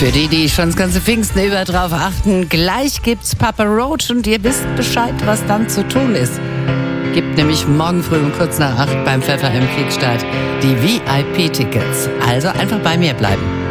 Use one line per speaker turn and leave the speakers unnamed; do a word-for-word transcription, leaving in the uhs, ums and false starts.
Für die, die schon das ganze Pfingsten über drauf achten, gleich gibt's Papa Roach und ihr wisst Bescheid, was dann zu tun ist. Gibt nämlich morgen früh um kurz nach acht beim Pfeffer im Kickstart die V I P-Tickets. Also einfach bei mir bleiben.